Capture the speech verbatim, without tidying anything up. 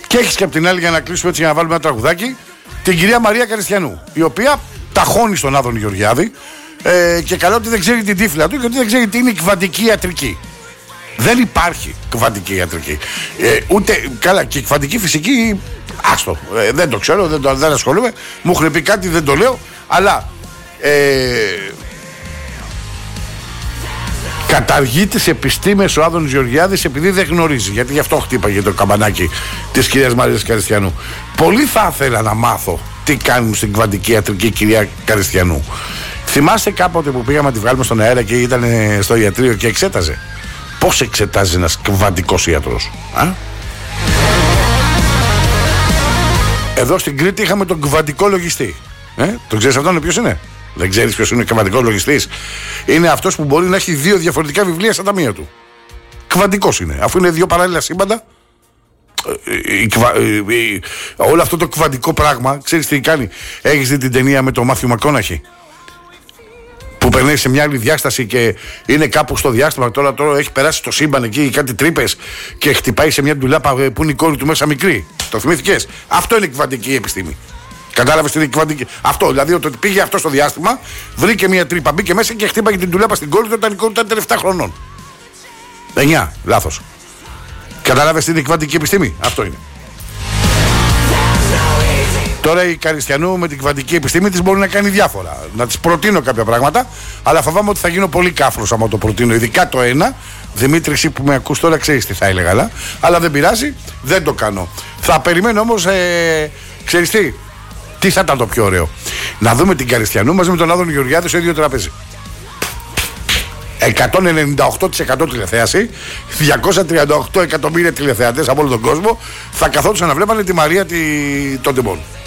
Και έχεις και από την άλλη, για να κλείσουμε έτσι, για να βάλουμε ένα τραγουδάκι, την κυρία Μαρία Καριστιανού, η οποία ταχώνει στον Άδωνη Γεωργιάδη ε, και καλά ότι δεν ξέρει την τύφλα του και ότι δεν ξέρει τι είναι η κβαντική ιατρική. Δεν υπάρχει κβαντική ιατρική. Ε, ούτε, καλά, και η κβαντική φυσική, άστο, ε, δεν το ξέρω, δεν, το, δεν ασχολούμαι. Μου έχουν πει κάτι, δεν το λέω, αλλά ε, καταργεί τις επιστήμες ο Άδωνης Γεωργιάδης επειδή δεν γνωρίζει. Γιατί γι' αυτό χτύπαγε το καμπανάκι της κυρίας Μαρίας Καριστιανού. Πολύ θα ήθελα να μάθω τι κάνουν στην κβαντική ιατρική κυρία Καριστιανού. Θυμάστε κάποτε που πήγαμε να τη βγάλουμε στον αέρα και ήταν στο ιατρείο και εξέταζε? Πώς εξετάζει ένας κβαντικός ιατρός? Α? Εδώ στην Κρήτη είχαμε τον κβαντικό λογιστή. Ε? Τον ξέρεις αυτόν ποιος είναι? Δεν ξέρεις ποιος είναι ο κβαντικός λογιστής? Είναι αυτός που μπορεί να έχει δύο διαφορετικά βιβλία στα ταμεία του. Κβαντικός είναι. Αφού είναι δύο παράλληλα σύμπαντα, η, η, η, όλο αυτό το κβαντικό πράγμα, ξέρεις τι κάνει? Έχεις δει την ταινία με τον Μάθιου Μακκόναχι που περνάει σε μια άλλη διάσταση και είναι κάπου στο διάστημα? Τώρα, τώρα έχει περάσει το σύμπαν εκεί, κάτι τρύπες και χτυπάει σε μια ντουλάπα που είναι η κόρη του μέσα μικρή. Το θυμήθηκες? Αυτό είναι η κβαντική επιστήμη. Κατάλαβες τι είναι η κβαντική? Αυτό, δηλαδή ότι πήγε αυτό στο διάστημα, βρήκε μια τρύπα, μπήκε μέσα και χτύπαγε την ντουλάπα στην κόρη του όταν η κόρη του ήταν επτά χρονών. εννιά, λάθος. Κατάλαβες τι είναι η κβαντική επιστήμη? Αυτό είναι. Τώρα η Καριστιανού με την κβαντική επιστήμη της μπορεί να κάνει διάφορα. Να της προτείνω κάποια πράγματα, αλλά φοβάμαι ότι θα γίνω πολύ κάφρος άμα το προτείνω. Ειδικά το ένα. Δημήτρη, εσύ που με ακούς τώρα, ξέρεις τι θα έλεγα, αλλά, αλλά δεν πειράζει, δεν το κάνω. Θα περιμένω όμως, ε, ξέρεις τι, τι θα ήταν το πιο ωραίο? Να δούμε την Καριστιανού μαζί με τον Άδωνη Γεωργιάδη στο ίδιο τραπέζι. εκατόν ενενήντα οκτώ τοις εκατό τηλεθέαση, διακόσια τριάντα οκτώ εκατομμύρια τηλεθεατές από όλο τον κόσμο θα καθόντουσαν να βλέπανε τη Μαρία τη... των τιμών.